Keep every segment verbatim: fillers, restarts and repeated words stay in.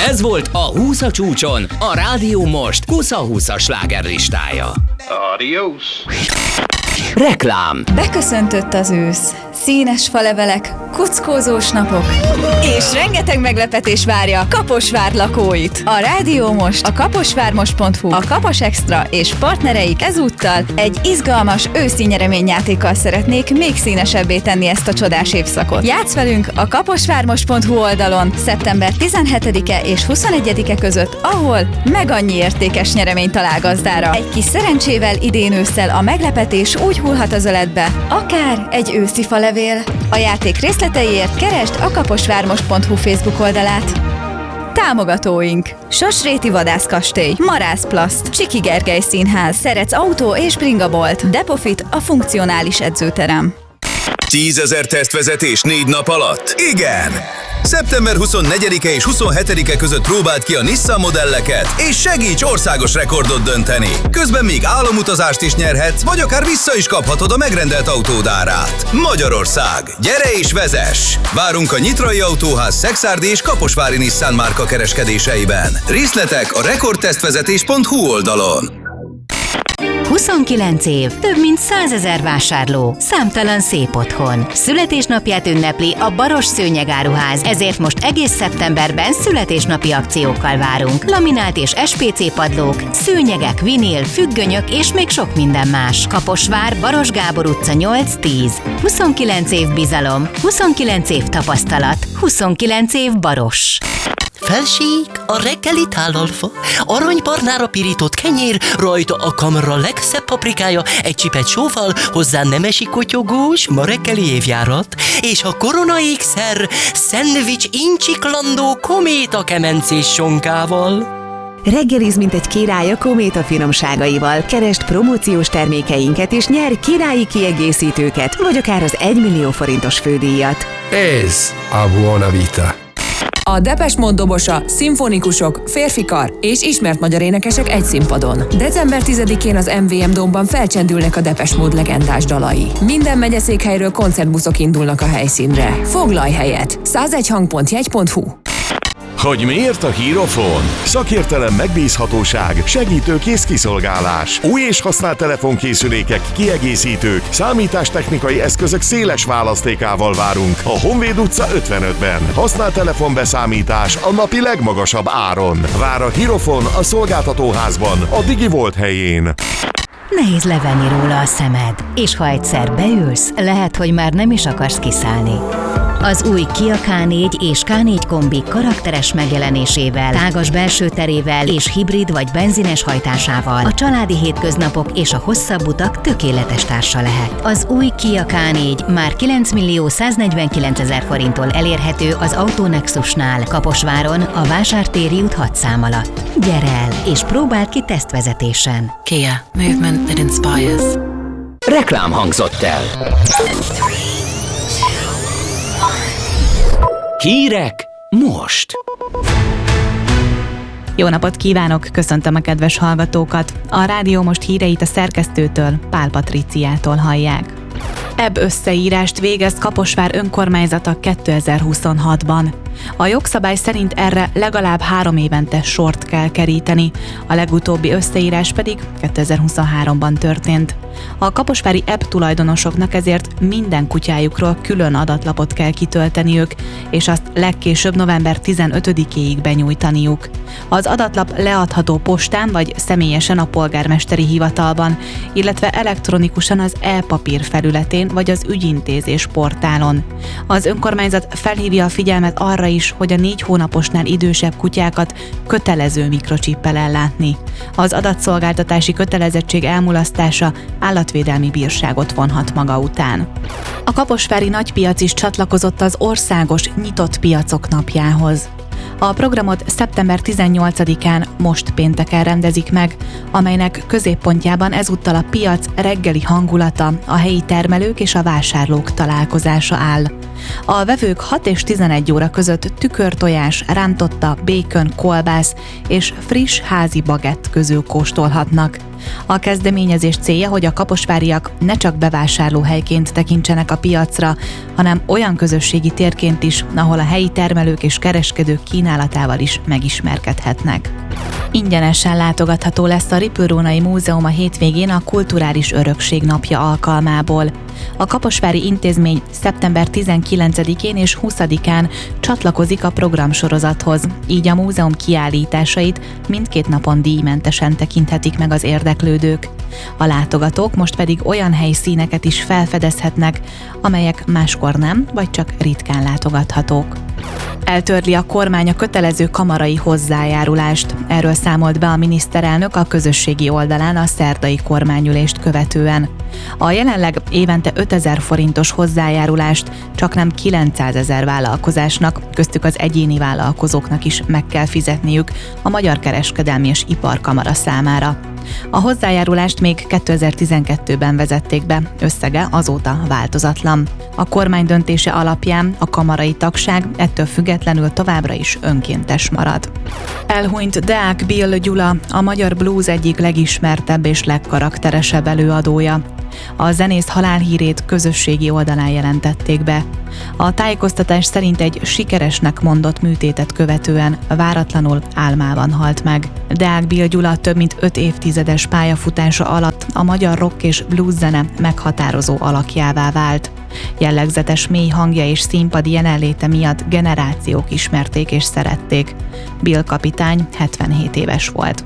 Ez volt a húsz a csúcson, a Rádió Most húsz-húszas slágerlistája. Adiós! Reklám. Beköszöntött az ősz. Színes falevelek, kuckózós napok, és rengeteg meglepetés várja Kaposvár lakóit. A Rádió Most, a kaposvármost pont hu, a Kapas Extra és partnereik ezúttal egy izgalmas őszi nyereményjátékkal szeretnék még színesebbé tenni ezt a csodás évszakot. Játsz velünk a kaposvármost pont hu oldalon szeptember tizenhetedike és huszonegyedike között, ahol meg annyi értékes nyeremény talál gazdára. Egy kis szerencsével idén ősszel a meglepetés úgy hullhat az öletbe, akár egy őszi falevél. A játék részleteiért keresd a kaposvármost pont hu Facebook oldalát. Támogatóink: Sosréti Vadászkastély, Marász Plaszt, Csiki Gergely Színház, Szerec Autó és Bringabolt, Depofit, a funkcionális edzőterem. Tízezer tesztvezetés négy nap alatt? Igen! szeptember huszonnegyedike és huszonhetedike között próbáld ki a Nissan modelleket, és segíts országos rekordot dönteni. Közben még álomutazást is nyerhetsz, vagy akár vissza is kaphatod a megrendelt autód árát. Magyarország, gyere és vezess! Várunk a Nyitrai Autóház Szekszárdi és Kaposvári Nissan márka kereskedéseiben. Részletek a rekordtesztvezetés pont hu oldalon. huszonkilenc év, több mint százezer vásárló, számtalan szép otthon. Születésnapját ünnepli a Baros Szőnyegáruház, ezért most egész szeptemberben születésnapi akciókkal várunk. Laminált és es pé cé padlók, szőnyegek, vinil, függönyök és még sok minden más. Kaposvár, Baros Gábor utca nyolc tíz. huszonkilenc év bizalom, huszonkilenc év tapasztalat, huszonkilenc év Baros. Felség, a reggeli tálalfa, aranybarnára pirított kenyér, rajta a kamra legszebb paprikája, egy csipet sóval, hozzá nemesi kotyogós, ma reggeli évjárat, és a korona ékszer, szendvics incsiklandó kométa kemencés sonkával. Reggeliz, mint egy király a Kométa finomságaival. Keresd promóciós termékeinket és nyer királyi kiegészítőket, vagy akár az egymillió forintos fődíjat. Ez a Buona Vita. A Depeche Mode dobosa, szimfonikusok, férfikar és ismert magyar énekesek egy színpadon. december tizedikén az em vé em Domban felcsendülnek a Depeche Mode legendás dalai. Minden megyeszékhelyről koncertbuszok indulnak a helyszínre. Foglalj helyet! százegy hang pont jegy pont hu. Hogy miért a Hírofon? Szakértelem, megbízhatóság, segítőkész kiszolgálás, új és használt telefonkészülékek, kiegészítők, számítástechnikai eszközök széles választékával várunk a Honvéd utca ötvenötben. Használt telefonbeszámítás a napi legmagasabb áron. Vár a Hírofon a szolgáltatóházban, a DigiVolt helyén. Nehéz levenni róla a szemed, és ha egyszer beülsz, lehet, hogy már nem is akarsz kiszállni. Az új Kia ká négy és ká négy kombi karakteres megjelenésével, tágas belső terével és hibrid vagy benzines hajtásával a családi hétköznapok és a hosszabb utak tökéletes társa lehet. Az új Kia ká négy már kilencmillió száznegyvenkilencezer forinttól elérhető az Autonexusnál, Kaposváron, a Vásártéri út hat szám alatt. Gyere el és próbáld ki tesztvezetésen. Kia. Movement that inspires. Reklám hangzott el. Hírek most. Jó napot kívánok, köszöntöm a kedves hallgatókat. A Rádió Most híreit a szerkesztőtől, Pál Patriciától hallják. Ebb összeírást végez Kaposvár önkormányzata kétezer-huszonhatban. A jogszabály szerint erre legalább három évente sort kell keríteni, a legutóbbi összeírás pedig kétezer-huszonháromban történt. A kaposvári ebb tulajdonosoknak ezért minden kutyájukról külön adatlapot kell kitölteniük, és azt legkésőbb november tizenötödikéig benyújtaniuk. Az adatlap leadható postán vagy személyesen a polgármesteri hivatalban, illetve elektronikusan az e-papír felületén vagy az ügyintézés portálon. Az önkormányzat felhívja a figyelmet arra is, hogy a négy hónaposnál idősebb kutyákat kötelező mikrocsippel ellátni. Az adatszolgáltatási kötelezettség elmulasztása állatvédelmi bírságot vonhat maga után. A kaposvári nagypiac is csatlakozott az országos nyitott piacok napjához. A programot szeptember tizennyolcadikán, most pénteken rendezik meg, amelynek középpontjában ezúttal a piac reggeli hangulata, a helyi termelők és a vásárlók találkozása áll. A vevők hat és tizenegy óra között tükörtojás, rántotta, bacon, kolbász és friss házi bagett közül kóstolhatnak. A kezdeményezés célja, hogy a kaposváriak ne csak bevásárlóhelyként tekintsenek a piacra, hanem olyan közösségi térként is, ahol a helyi termelők és kereskedők kínálatával is megismerkedhetnek. Ingyenesen látogatható lesz a Ripőrónai Múzeum a hétvégén a Kulturális Örökség napja alkalmából. A kaposvári intézmény szeptember tizenkilencedikén és huszadikán csatlakozik a programsorozathoz, így a múzeum kiállításait mindkét napon díjmentesen tekinthetik meg az érdeklődők. A látogatók most pedig olyan helyszíneket is felfedezhetnek, amelyek máskor nem, vagy csak ritkán látogathatók. Eltörli a kormány a kötelező kamarai hozzájárulást. Erről számolt be a miniszterelnök a közösségi oldalán a szerdai kormányülést követően. A jelenleg évente ötezer forintos hozzájárulást csaknem kilencszázezer vállalkozásnak, köztük az egyéni vállalkozóknak is meg kell fizetniük a Magyar Kereskedelmi és Iparkamara számára. A hozzájárulást még kétezer-tizenkettőben vezették be, összege azóta változatlan. A kormány döntése alapján a kamarai tagság ettől függetlenül továbbra is önkéntes marad. Elhunyt Deák Bill Gyula, a magyar blues egyik legismertebb és legkarakteresebb előadója. A zenész halálhírét közösségi oldalán jelentették be. A tájékoztatás szerint egy sikeresnek mondott műtétet követően váratlanul álmában halt meg. Deák Bill Gyula több mint öt évtizedes pályafutása alatt a magyar rock és blues zene meghatározó alakjává vált. Jellegzetes mély hangja és színpadi jelenléte miatt generációk ismerték és szerették. Bill kapitány hetvenhét éves volt.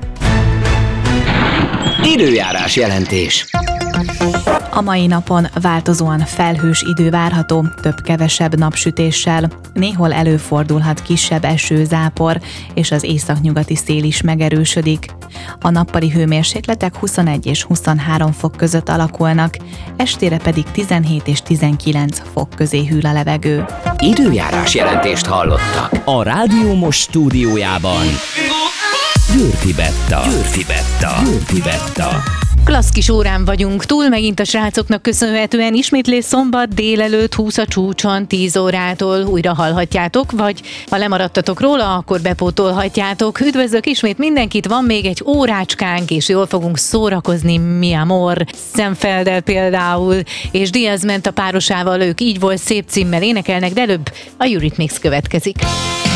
Időjárás jelentés. A mai napon változóan felhős idő várható, több-kevesebb napsütéssel. Néhol előfordulhat kisebb eső-zápor, és az északnyugati szél is megerősödik. A nappali hőmérsékletek huszonegy és huszonhárom fok között alakulnak, estére pedig tizenhét és tizenkilenc fok közé hűl a levegő. Időjárás jelentést hallottak a Rádió Most stúdiójában. Győrfi Betta. Győrfi Betta. Győrfi Betta. Klassz kis órán vagyunk túl, megint a srácoknak köszönhetően ismétlés szombat délelőtt húsz a csúcson tíz órától újra hallhatjátok, vagy ha lemaradtatok róla, akkor bepótolhatjátok. Üdvözlök ismét mindenkit, van még egy órácskánk, és jól fogunk szórakozni, mi amor, Szemfelddel például, és Diaz ment a párosával, ők Így volt szép címmel énekelnek, de előbb a Eurythmics következik.